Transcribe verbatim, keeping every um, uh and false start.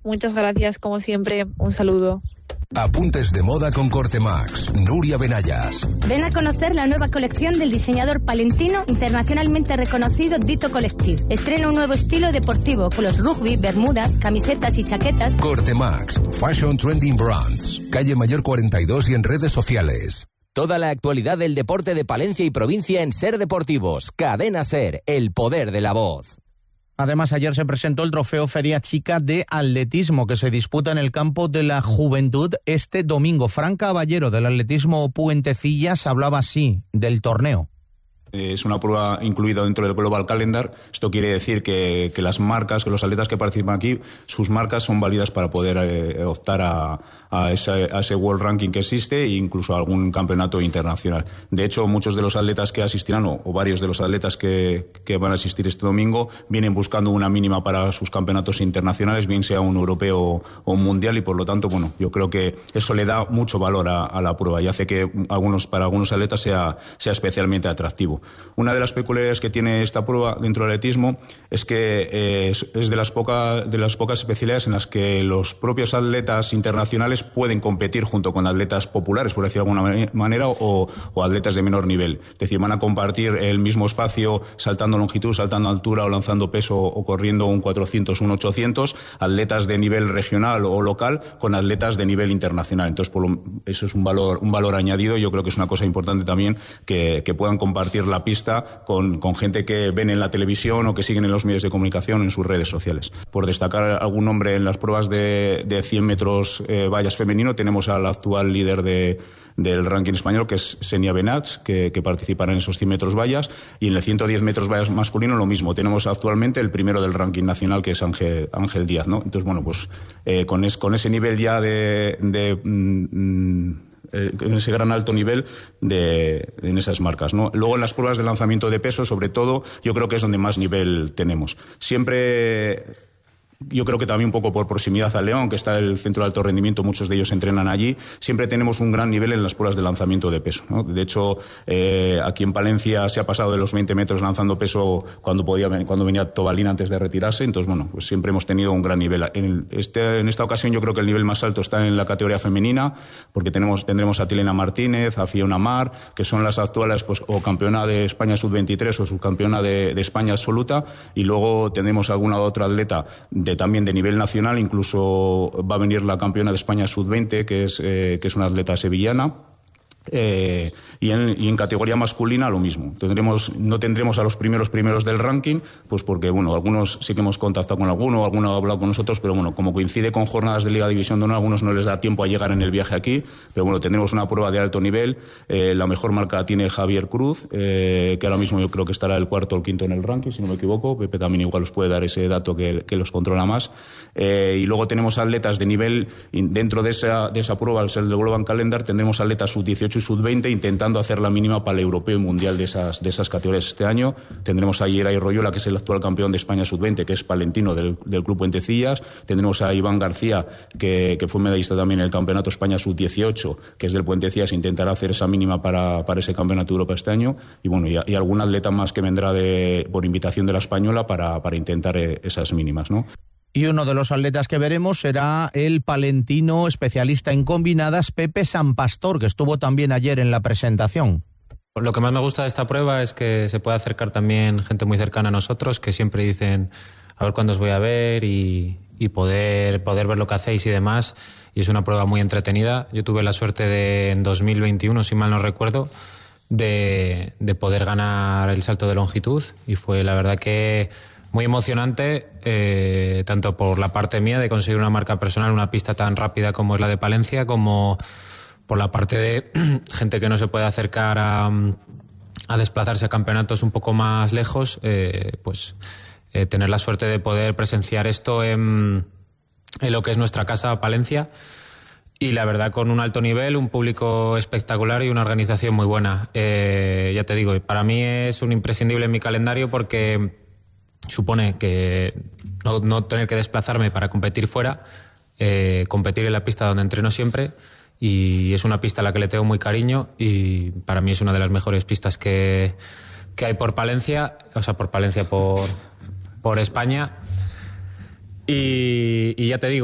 Muchas gracias, como siempre. Un saludo. Apuntes de moda con Cortemax. Nuria Benayas. Ven a conocer la nueva colección del diseñador palentino internacionalmente reconocido Dito Collective. Estrena un nuevo estilo deportivo con los rugby, bermudas, camisetas y chaquetas. Cortemax. Fashion Trending Brands. Calle Mayor cuarenta y dos y en redes sociales. Toda la actualidad del deporte de Palencia y provincia en Ser Deportivos. Cadena Ser, el poder de la voz. Además, ayer se presentó el trofeo Feria Chica de Atletismo, que se disputa en el campo de la Juventud este domingo. Fran Caballero, del Atletismo Puentecillas, hablaba así del torneo. Es una prueba incluida dentro del Global Calendar. Esto quiere decir que, que las marcas, que los atletas que participan aquí, sus marcas son válidas para poder eh, optar a, a, ese, a ese World Ranking que existe e incluso a algún campeonato internacional. De hecho, muchos de los atletas que asistirán, o, o varios de los atletas que, que van a asistir este domingo, vienen buscando una mínima para sus campeonatos internacionales, bien sea un europeo o un mundial, y por lo tanto, bueno, yo creo que eso le da mucho valor a, a la prueba y hace que algunos, para algunos atletas sea, sea especialmente atractivo. Una de las peculiaridades que tiene esta prueba dentro del atletismo es que eh, es de las, poca, de las pocas especialidades en las que los propios atletas internacionales pueden competir junto con atletas populares, por decirlo de alguna manera, o, o atletas de menor nivel. Es decir, van a compartir el mismo espacio saltando longitud, saltando altura o lanzando peso o corriendo un cuatrocientos, un ochocientos, atletas de nivel regional o local con atletas de nivel internacional. Entonces, por lo, eso es un valor, un valor añadido. Yo creo que es una cosa importante también que, que puedan compartir la pista con, con gente que ven en la televisión o que siguen en los medios de comunicación en sus redes sociales. Por destacar algún nombre en las pruebas de, de cien metros eh, vallas femenino, tenemos al actual líder de del ranking español, que es Senia Benach, que, que participará en esos cien metros vallas, y en el ciento diez metros vallas masculino lo mismo. Tenemos actualmente el primero del ranking nacional, que es Ángel, Ángel Díaz, ¿no? Entonces, bueno, pues eh, con, es, con ese nivel ya de... de mm, en ese gran alto nivel de, en esas marcas, ¿no? Luego en las pruebas de lanzamiento de peso, sobre todo, yo creo que es donde más nivel tenemos. Siempre... Yo creo que también un poco por proximidad a León, que está el centro de alto rendimiento, muchos de ellos entrenan allí. Siempre tenemos un gran nivel en las pruebas de lanzamiento de peso, ¿no? De hecho, eh, aquí en Palencia se ha pasado de los veinte metros lanzando peso cuando podía, cuando venía Tobalín antes de retirarse. Entonces, bueno, pues siempre hemos tenido un gran nivel. En, este, en esta ocasión yo creo que el nivel más alto está en la categoría femenina, porque tenemos, tendremos a Tilena Martínez, a Fiona Mar, que son las actuales, pues, o campeona de España sub veintitrés o subcampeona de, de España absoluta, y luego tenemos alguna otra atleta de también de nivel nacional, incluso va a venir la campeona de España sub veinte, que es, eh, que es una atleta sevillana. Eh, y, en, y en categoría masculina lo mismo. Tendremos, no tendremos a los primeros primeros del ranking, pues porque, bueno, algunos sí que hemos contactado con alguno, alguno ha hablado con nosotros, pero bueno, como coincide con jornadas de Liga División de Honor, a algunos no les da tiempo a llegar en el viaje aquí, pero bueno, tendremos una prueba de alto nivel. Eh, la mejor marca la tiene Javier Cruz, eh, que ahora mismo yo creo que estará el cuarto o el quinto en el ranking, si no me equivoco. Pepe también igual os puede dar ese dato que, que los controla más. Eh, y luego tenemos atletas de nivel, dentro de esa, de esa prueba, al ser del Global Calendar, tendremos atletas sub dieciocho y sub veinte intentando hacer la mínima para el europeo y mundial de esas, de esas categorías este año. Tendremos a Yeray Royola, que es el actual campeón de España sub veinte, que es palentino del, del Club Puentecillas. Tendremos a Iván García, que, que fue medallista también en el Campeonato España sub dieciocho, que es del Puentecillas, intentará hacer esa mínima para, para ese Campeonato de Europa este año. Y bueno, y, y algún atleta más que vendrá de, por invitación de la española para, para intentar eh, esas mínimas, ¿no? Y uno de los atletas que veremos será el palentino especialista en combinadas, Pepe San Pastor, que estuvo también ayer en la presentación. Lo que más me gusta de esta prueba es que se puede acercar también gente muy cercana a nosotros, que siempre dicen a ver cuándo os voy a ver y, y poder, poder ver lo que hacéis y demás. Y es una prueba muy entretenida. Yo tuve la suerte de, en dos mil veintiuno, si mal no recuerdo, de, de poder ganar el salto de longitud, y fue la verdad que muy emocionante, eh, tanto por la parte mía de conseguir una marca personal, una pista tan rápida como es la de Palencia, como por la parte de gente que no se puede acercar a, a desplazarse a campeonatos un poco más lejos, eh, pues eh, tener la suerte de poder presenciar esto en, en lo que es nuestra casa Palencia. Y la verdad, con un alto nivel, un público espectacular y una organización muy buena. Eh, ya te digo, para mí es un imprescindible en mi calendario, porque supone que no, no tener que desplazarme para competir fuera, eh, competir en la pista donde entreno siempre, y es una pista a la que le tengo muy cariño, y para mí es una de las mejores pistas que, que hay por Palencia, o sea, por Palencia, por, por España, y, y ya te digo,